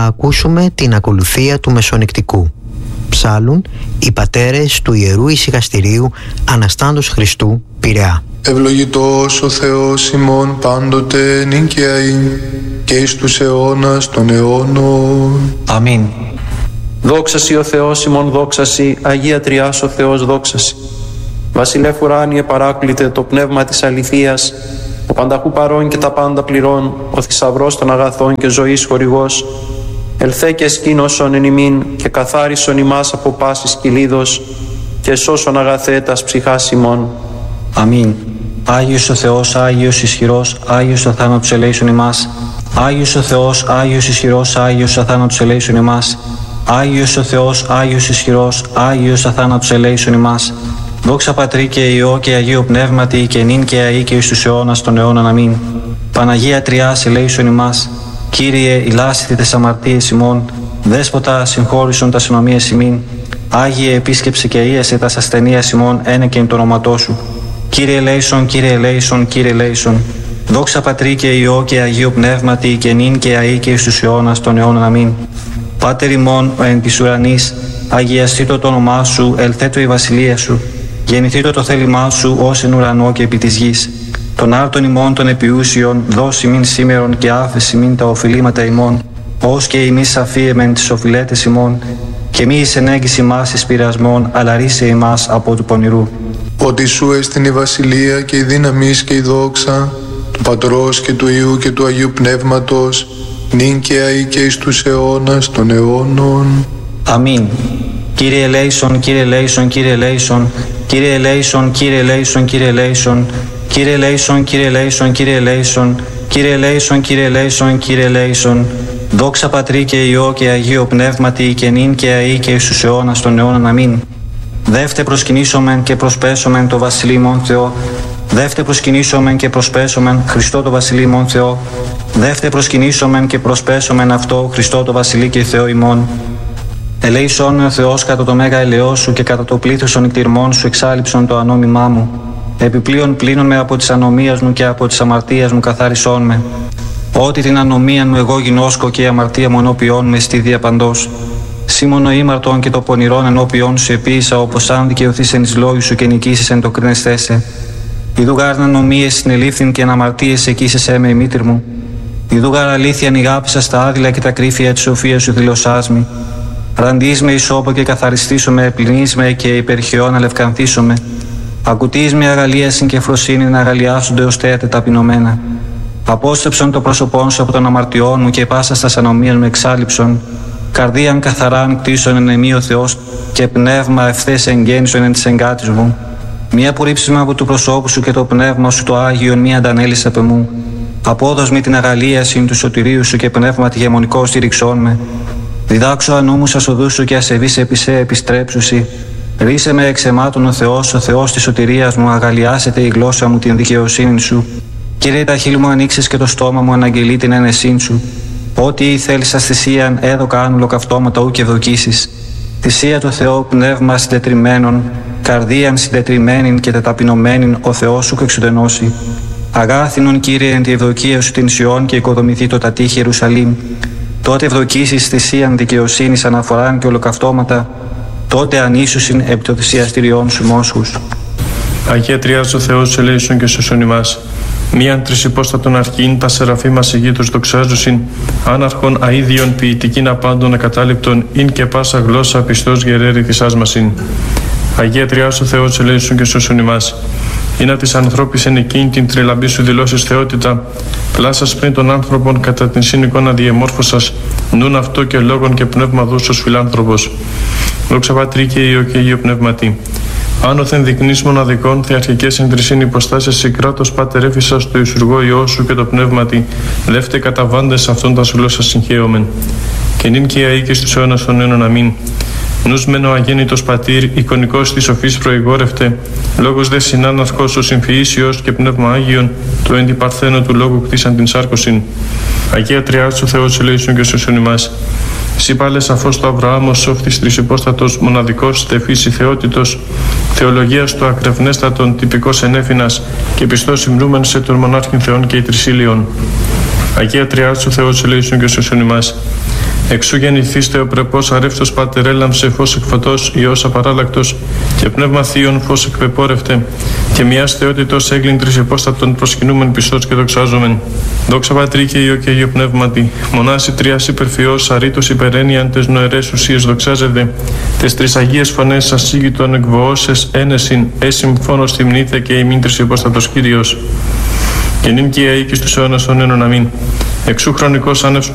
ακούσουμε την ακολουθία του μεσονυκτικού. Ψάλλουν οι πατέρες του Ιερού Ησυχαστηρίου Αναστάντος Χριστού, Πειραιά. Ευλογητός ο Θεός ημών πάντοτε νυν και αεί και εις τους αιώνας των αιώνων. Αμήν. Δόξασι ο Θεός ημών, δόξασι, Αγία Τριάς ο Θεός, δόξασι. Βασιλεύ ουράνιε παράκλητε το πνεύμα της αληθείας, ο πανταχού παρών και τα πάντα πληρών, ο θησαυρός των αγαθών και ζωής χορηγός, ελθέ και σκήνωσον εν ημίν και καθάρισον ημάς από πάσης κυλίδος και σώσον αγαθέτας ψυχάς ημών. Αμήν. Άγιος ο Θεός, Άγιος ισχυρός, Άγιος αθάνατος ελέησον ημάς. Άγιος ο Θεός, Άγιος ισχυρός, Άγιος αθάνατος ελέησον ημάς. Άγιος ο Θεός, Άγιος ισχυρός, Άγιος αθάνατος ελέησον ημάς. Δόξα Πατρί και Υιό και Αγίο Πνεύματι και νυν και αεί και εις τους αιώνας των αιώνων. Αμήν. Παναγία Τριάς ελέησον ημάς. Κύριε, ηλάσθητε τες αμαρτίες ημών. Δέσποτα, συγχώρησον τας ενομίες ημίν. Άγιε, επίσκεψε και ίασε τας ασθενείας ημών, ένεκεν το όνοματό σου. Κύριε ελέησον, Κύριε ελέησον, Κύριε ελέησον. Δόξα Πατρί και Υιό και Αγίο Πνεύματι και νυν και αεί και εις τους αιώνας των αιώνων. Αμήν. Πάτερ ημών ο εν της ουρανής, αγιαστήτω το όνομά σου, ελθέτω η βασιλεία σου. Γεννηθήτω το θέλημά σου ως εν ουρανό και επί της γης. Τον άρτον ημών των επιούσιων, δώσει μην σήμερον και άφεση μην τα οφειλήματα ημών, ως και ημείς αφίεμεν τις οφειλέτες ημών, και μη εις ενέγγιση μας εις πειρασμών, αλλά ρίσε ημάς από του πονηρού. Ότι σου έστειν η βασιλεία και η δύναμις και η δόξα του Πατρός και του Υιού και του Αγίου Πνεύματος, νυν και αεί και εις τους αιώνας των αιώνων. Αμήν. Κύριε ελέησον, Κύριε ελέησον, Κύριε ελέησον, Κύριε ελέησον, Κύριε ελέησον, Κύριε ελέησον, Κύριε ελέησον, Κύριε ελέησον, Κύριε ελέησον, Κύριε ελέησον, Κύριε ελέησον, Κύριε ελέησον. Δόξα Πατρί και Υιό και Αγίο Πνεύματι και νυν και αεί και εις τους αιώνας των αιώνων. Αμήν. Δεύτε προσκυνήσομεν και προσπέσομεν το Βασιλεί ημών Θεό. Δεύτε προσκυνήσομεν και προσπέσομεν Χριστό το Βασιλεί ημών Θεό. Δεύτε προσκυνήσομεν και προσπέσομεν αυτό Χριστό το Βασιλεί και Θεό ημών. Ελέησον ο Θεός κατά το μέγα ελαιός σου και κατά το πλήθος των νηκτηρμών σου εξάλειψον το ανόμημά μου. Επιπλέον πλύνον με από της ανομίας μου και από της αμαρτίας μου καθάρισόν με. Ότι την ανομία μου εγώ γινώσκω και η αμαρτία μου ενώπιόν με στη διαπαντός. Σήμωνο ήμαρτον και το πονηρόν ενώπιόν σου επίησα, όπως αν δικαιωθείς εν εις λόγους σου και νικήσεις εν το κρίνεστέσαι. Ιδού γάρ ανομίες συνελήφθην και αναμαρτίες εκείσεσέ με η μήτρ μου. Ιδού γάρ αλήθεια νηγάπησα στα άδειλα και τα κρύφια της σοφίας σου δηλωσάς μη. Ραντείς με ισόπο και καθαριστήσω με, πλυνείς με και υπερχαιών αλευκανθήσω με. Ακουτείς με αγαλίασιν και φροσύνη να αγαλιάσονται ως θέατε ταπεινωμένα. Απόστρεψον το πρόσωπόν σου από των αμαρτιών μου και πάσα στα ανομίας μου εξάλληψον. Καρδίαν καθαράν κτίσον εν εμεί ο Θεός και πνεύμα ευθές εγγέννησον εν της εγκάτης μου. Μία απορρίψιμα από του προσώπου σου και το πνεύμα σου το Άγιον μία αντανέλης απ' εμού. Απόδος με την αγαλίασιν του σωτηρίου σου και πνεύμα τη γεμονικό στήριξόν με. Διδάξω ανώμους ασοδούς σου και ασεβείς επισέ επιστρέψουσι. Ρίσε με εξαιμάτων ο Θεός της σωτηρίας μου, αγαλιάσετε η γλώσσα μου την δικαιοσύνη σου. Κύριε, τα χείλη μου ανοίξεις και το στόμα μου αναγγελεί την ένεσήν σου. Ό,τι θέλεις θυσίαν έδωκα άνουλο καυτώματα ου και ευδοκίσεις. Θυσία το Θεό πνεύμα συντετριμένων, καρδίαν συντετριμένην και τεταπεινωμένην ο Θεός σου εξουδενώσει. Αγάθινον Κύριε εν τη ευδοκία σου την Σιών και οικοδομηθεί το τατήχη Ιερουσαλήμ. Τότε ευδοκίσεις θυσίαν δικαιοσύνης αναφοράν και ολοκαυτώματα, τότε ανήσουσιν επί το θυσιαστηριών σου μόσχους. Αγία Τριάς ο Θεός ελέησον και σώσον ημάς. Μίαν τρισυπόστατον αρχήν, τα σεραφή μας ηγείτος δοξάζουσιν, άναρχον αΐδιον ποιητικήν απάντων ακατάληπτον, ειν και πάσα γλώσσα πιστός γερέρη θυσάσμασιν. Αγία Τριάς ο Θεός ελέησον και σώσον ημάς. Είναι της ανθρώπης εν εκείνη την τρελαμπή σου δηλώσεις θεότητα, πλάσας πριν των άνθρωπων κατά την συνεικόνα διεμόρφωσας, νουν αυτό και λόγον και πνεύμα δούσος φιλάνθρωπος. Δόξα Πατρί και Υιό και Αγίο Πνεύματι. Άνωθεν δεικνύς μοναδικών θεαρχικές εν τρισήν υποστάσεις σε κράτος Πάτερ έφυσας το Ιησουργό Υιό σου και το Πνεύματι, δεύτε καταβάντες αυτόν τα γλώσσα συγχαίωμεν. Και νυν και αεί και στους αιώνας των αιώνων. Αμήν. Νους μεν ο αγέννητος πατήρ, εικονικός της σοφής προηγόρευτε, λόγος δε συνάναρχος ο συμφυήσιος και πνεύμα Άγιον, το εν τη παρθένο του λόγου κτίσαν την σάρκωσιν. Αγία Τριάς ο Θεός ελέησον και σώσον ημάς. Εσύ πάλε σαφώς το Αβραάμ ως σώφτης τρισυπόστατος, μοναδικός, τεφής θεότητος, θεολογίας του ακρευνέστατον, τυπικός ενέφηνας και πιστός υμνούμεν σε τον μονάρχην Θεών και η Τρισήλιον. Αγία Τριάς ο Θεός ελέησον και σώσον ημάς. Εξού γεννηθείς Θεοπρεπός αρεύστος Πάτερ έλαμψε φως εκ φωτός, Υιός απαράλλακτος και πνεύμα θείον φως εκπεπόρευτε και μιας θεότητος έγκλην τρισεπόστατον προσκυνούμεν πιστός και δοξάζομεν. Δόξα Πατρί και Υιό και Υιό Πνεύματι, μονάς τριάς υπερφυός, αρήτως υπερένιαν τες νοερές ουσίες δοξάζεται, τες τρεις Αγίες φωνές ασύγητον εκβοώσες ένεσιν, έσυμ φόνος θυμνείτε και ημίν τρισεπόστατος Κύριος. Και νυν και αεί και στους αιώνας των αιώνων αμήν. Εξού χρονικός άνευ